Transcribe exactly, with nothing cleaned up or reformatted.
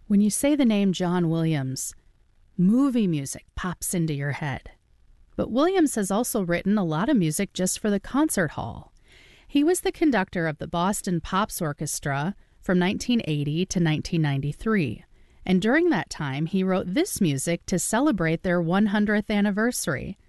When you say the name John Williams, movie music pops into your head. But Williams has also written a lot of music just for the concert hall. He was the conductor of the Boston Pops Orchestra from nineteen eighty to nineteen ninety-three. And during that time, he wrote this music to celebrate their one hundredth anniversary.